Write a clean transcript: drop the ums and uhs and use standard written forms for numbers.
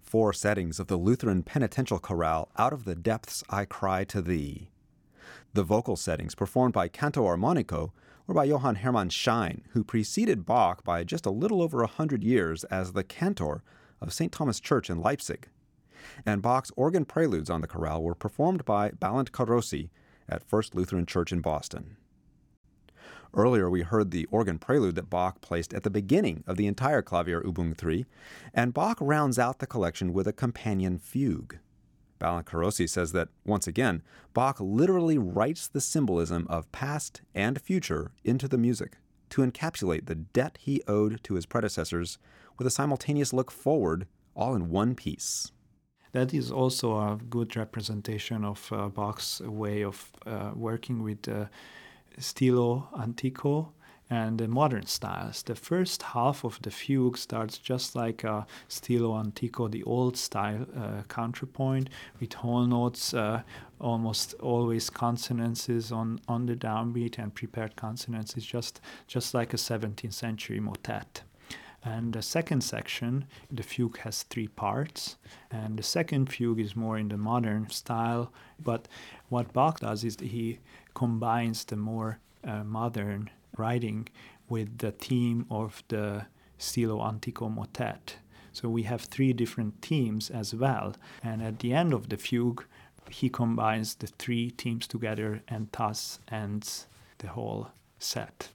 4 settings of the Lutheran Penitential Chorale, Out of the Depths I Cry to Thee. The vocal settings performed by Canto Armonico were by Johann Hermann Schein, who preceded Bach by just a little over 100 years as the cantor of St. Thomas Church in Leipzig. And Bach's organ preludes on the chorale were performed by Balint Carossi at First Lutheran Church in Boston. Earlier, we heard the organ prelude that Bach placed at the beginning of the entire Klavierübung 3, and Bach rounds out the collection with a companion fugue. Balint Carossi says that, once again, Bach literally writes the symbolism of past and future into the music to encapsulate the debt he owed to his predecessors with a simultaneous look forward, all in one piece. That is also a good representation of Bach's way of working with stilo antico and the modern styles. The first half of the fugue starts just like a stilo antico, the old style counterpoint, with whole notes, almost always consonances on the downbeat and prepared consonances, just like a 17th century motet. And the second section, the fugue has 3 parts, and the second fugue is more in the modern style. But what Bach does is he combines the more modern writing with the theme of the stilo antico motet. So we have 3 different themes as well. And at the end of the fugue, he combines the 3 themes together and thus ends the whole set.